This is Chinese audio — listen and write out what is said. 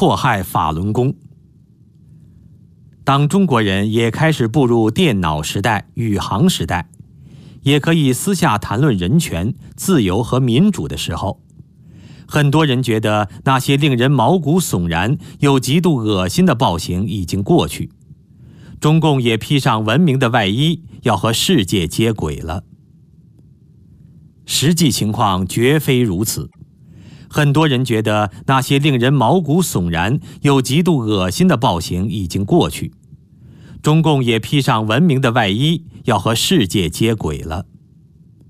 迫害法轮功。当中国人也开始步入电脑时代、宇航时代，也可以私下谈论人权、自由和民主的时候，很多人觉得那些令人毛骨悚然又极度恶心的暴行已经过去，中共也披上文明的外衣，要和世界接轨了。实际情况绝非如此，很多人觉得那些令人毛骨悚然又极度恶心的暴行已经过去，中共也披上文明的外衣，要和世界接轨了。